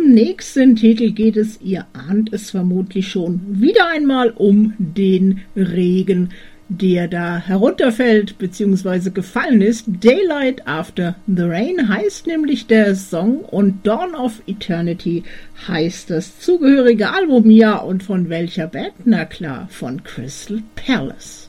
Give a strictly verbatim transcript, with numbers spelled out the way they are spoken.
Im nächsten Titel geht es, ihr ahnt es vermutlich schon, wieder einmal um den Regen, der da herunterfällt bzw. gefallen ist. Daylight After the Rain heißt nämlich der Song und Dawn of Eternity heißt das zugehörige Album. Ja, und von welcher Band? Na klar, von Crystal Palace.